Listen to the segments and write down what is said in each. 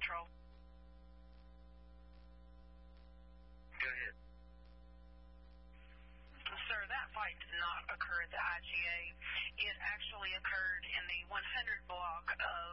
Patrol. Go ahead. Sir, that fight did not occur at the IGA. It actually occurred in the 100 block of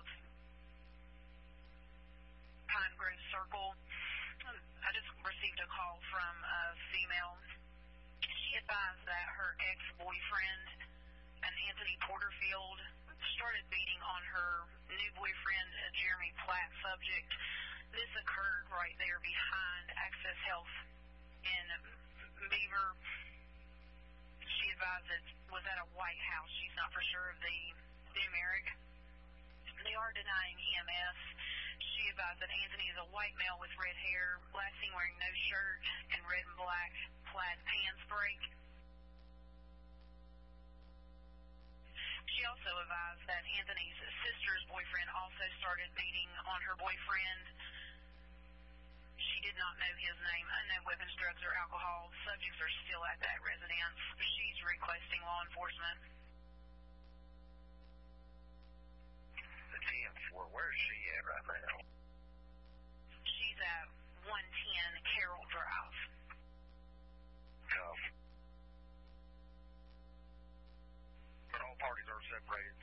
Pine Grove Circle. I just received a call from a female. She advised that her ex-boyfriend, an Anthony Porterfield, started beating on her new boyfriend, a Jeremy Platt subject. This occurred right there behind Access Health in Beaver. She advised it was at a White House. She's not for sure of the numeric. They are denying EMS. She advised that Anthony is a white male with red hair, last seen wearing no shirt and red and black plaid pants break. She also advised that Anthony's sister's boyfriend also started beating on her boyfriend. She did not know his name. Unknown weapons, drugs, or alcohol. Subjects are still at that residence. She's requesting law enforcement. The 10-4, where is she at right now? She's at 110 Carroll Drive. But all parties are separated.